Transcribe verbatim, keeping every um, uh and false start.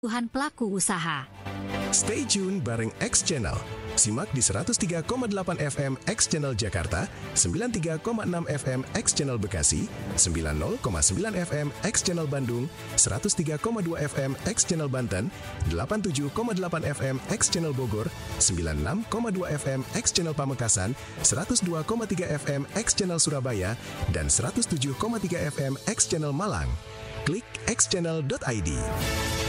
Tuhan pelaku usaha. Stay tune bareng X Channel. Simak di seratus tiga koma delapan F M X Channel Jakarta, sembilan puluh tiga koma enam F M X Channel Bekasi, sembilan puluh koma sembilan F M X Channel Bandung, seratus tiga koma dua F M X Channel Banten, delapan puluh tujuh koma delapan F M X Channel Bogor, sembilan puluh enam koma dua F M X Channel Pamekasan, seratus dua koma tiga F M X Channel Surabaya, dan seratus tujuh koma tiga F M X Channel Malang. Klik x channel dot i d.